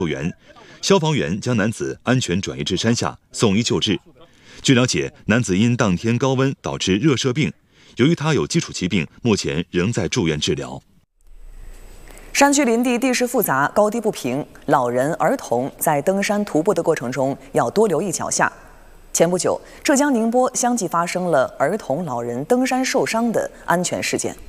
救援，消防员将男子安全转移至山下送医救治。据了解，男子因当天高温导致热射病，由于他有基础疾病，目前仍在住院治疗。 山区林地地势复杂，高低不平，老人、儿童在登山徒步的过程中要多留意脚下。前不久，浙江宁波相继发生了儿童、老人登山受伤的安全事件。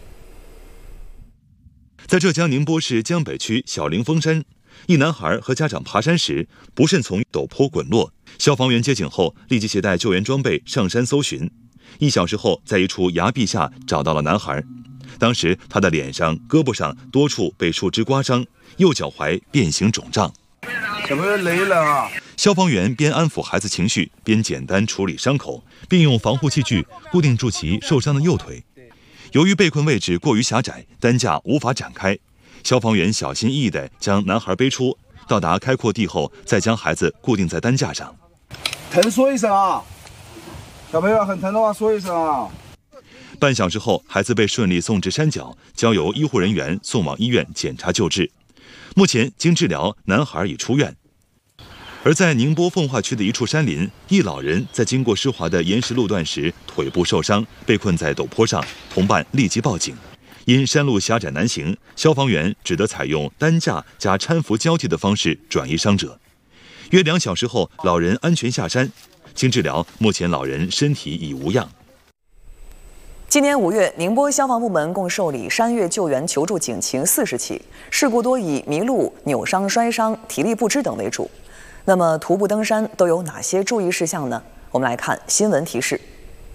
在浙江宁波市江北区小灵峰山，一男孩和家长爬山时不慎从陡坡滚落，消防员接警后立即携带救援装备上山搜寻。1小时后，在一处崖壁下找到了男孩。当时他的脸上、胳膊上多处被树枝刮伤，右脚踝变形肿胀。 小朋友累了啊！ 消防员边安抚孩子情绪，边简单处理伤口，并用防护器具固定住其受伤的右腿。由于被困位置过于狭窄，担架无法展开，消防员小心翼翼地将男孩背出，到达开阔地后，再将孩子固定在担架上。 疼说一声啊！小朋友很疼的话说一声啊！ 半小时后，孩子被顺利送至山脚，交由医护人员送往医院检查救治。目前经治疗，男孩已出院。而在宁波奉化区的一处山林，一老人在经过湿滑的岩石路段时腿部受伤，被困在陡坡上，同伴立即报警。因山路狭窄难行，消防员只得采用担架加搀扶交替的方式转移伤者。约2小时后，老人安全下山。经治疗，目前老人身体已无恙。 今年5月，宁波消防部门共受理山岳救援求助警情40起，事故多以迷路、扭伤、摔伤、体力不支等为主。那么，徒步登山都有哪些注意事项呢？我们来看新闻提示。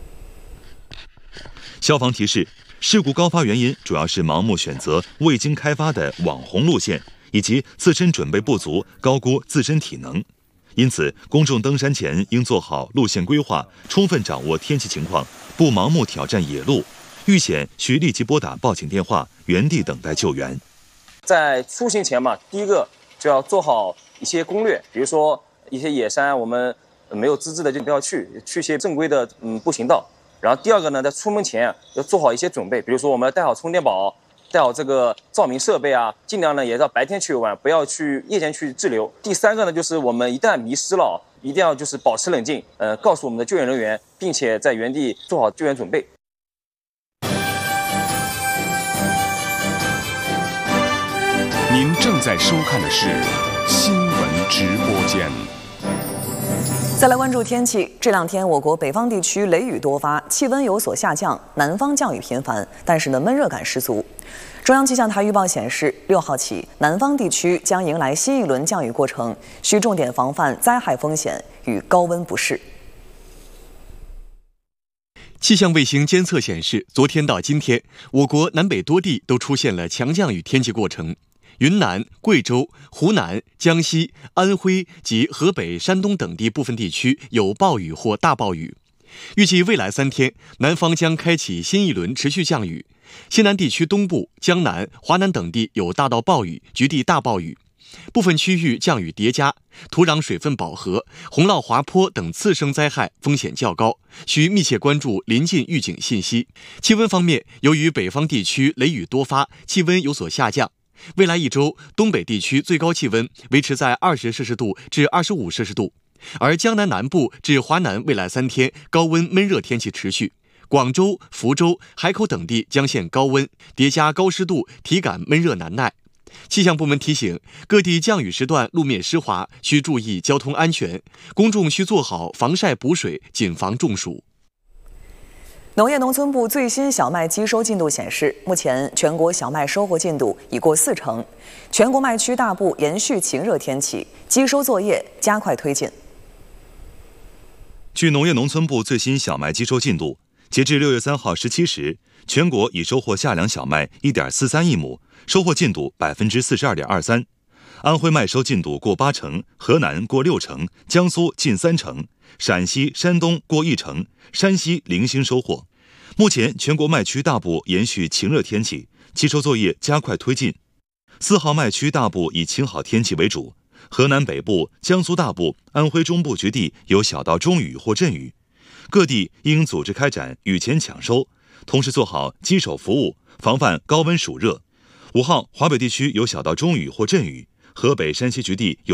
消防提示：事故高发原因主要是盲目选择未经开发的网红路线，以及自身准备不足，高估自身体能。因此，公众登山前应做好路线规划，充分掌握天气情况，不盲目挑战野路。遇险需立即拨打报警电话，原地等待救援。 在出行前嘛，第一个就要做好一些攻略，比如说一些野山我们没有资质的就不要去一些正规的步行道。然后第二个呢，在出门前要做好一些准备，比如说我们要带好充电宝，带好这个照明设备啊，尽量呢也要白天去游玩，不要去夜间去滞留。第三个呢，就是我们一旦迷失了，一定要就是保持冷静，告诉我们的救援人员，并且在原地做好救援准备。 您正在收看的是新闻直播间。 再来关注天气，这2天我国北方地区雷雨多发，气温有所下降，南方降雨频繁，但是闷热感十足。中央气象台预报显示，6号起，南方地区将迎来新一轮降雨过程，需重点防范灾害风险与高温不适。 气象卫星监测显示，昨天到今天，我国南北多地都出现了强降雨天气过程。云南、贵州、湖南、江西、安徽及河北、山东等地部分地区有暴雨或大暴雨。预计未来3天，南方将开启新一轮持续降雨。西南地区东部、江南、华南等地有大到暴雨，局地大暴雨。部分区域降雨叠加，土壤水分饱和，洪涝滑坡等次生灾害风险较高，需密切关注临近预警信息。气温方面，由于北方地区雷雨多发，气温有所下降。未来1周，东北地区最高气温维持在20摄氏度至25摄氏度，而江南南部至华南未来3天高温闷热天气持续。广州、福州、海口等地将现高温，叠加高湿度，体感闷热难耐。气象部门提醒，各地降雨时段路面湿滑，需注意交通安全，公众需做好防晒补水，谨防中暑。 农业农村部最新小麦机收进度显示，目前全国小麦收获进度已过40%，全国麦区大部延续晴热天气，机收作业加快推进。 据农业农村部最新小麦机收进度，截至6月3号17时，全国已收获夏粮小麦1.43亿亩，收获进度42.23%。安徽麦收进度过80%，河南过60%，江苏近30%，陕西、山东过1%，山西零星收获。目前全国麦区大部延续晴热天气，机收作业加快推进。4号麦区大部以晴好天气为主，河南北部、江苏大部、安徽中部局地有小到中雨或阵雨，各地应组织开展雨前抢收，同时做好机手服务，防范高温暑热。5号华北地区有小到中雨或阵雨，河北、山西局地有